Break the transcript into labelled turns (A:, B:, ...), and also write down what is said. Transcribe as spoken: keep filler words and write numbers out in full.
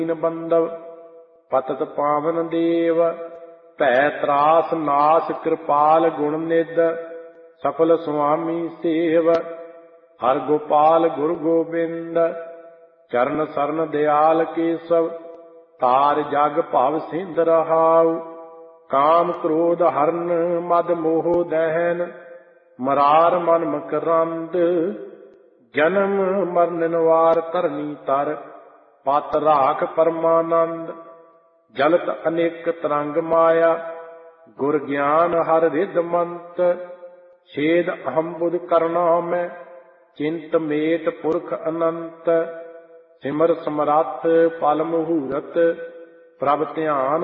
A: ਬੰਦਵ ਪਤਤ ਪਾਵਨ ਦੇਵ ਭੈ ਤਰਾਸ ਨਾਸ ਕਿਰਪਾਲ ਗੁਣ ਨਿਧ ਸਫਲ ਸੁਆਮੀ ਸੇਵ ਹਰ ਗੋਪਾਲ ਗੁਰ ਗੋਬਿੰਦ ਚਰਨ ਸਰਨ ਦਿਆਲ ਕੇਸਵ ਤਾਰ ਜਗ ਭਵ ਸਿੰਧ ਰਹਾਉ ਕਾਮ ਕ੍ਰੋਧ ਹਰਨ ਮਦ ਮੋਹ ਦਹਿਨ ਮਰਾਰ ਮਨ ਮਕਰੰਦ ਜਨਮ ਮਰਨ ਨਿਵਾਰ ਧਰਨੀ ਤਰ ਪਤ ਰਾਖ ਪਰਮਾਨੰਦ ਜਲਤ ਅਨੇਕ ਤਰੰਗ ਮਾਇਆ ਗੁਰ ਗਿਆਨ ਹਰ ਰਿਧ ਮੰਤ ਛੇਦ ਅਹੰ ਬੁਧ ਕਰਨਾ ਮੈਂ ਚਿੰਤ ਮੇਟ ਪੁਰਖ ਅਨੰਤ ਸਿਮਰ ਸਮਰੱਥ ਪਲ ਮਹੂਰਤ ਪ੍ਰਭ ਧਿਆਨ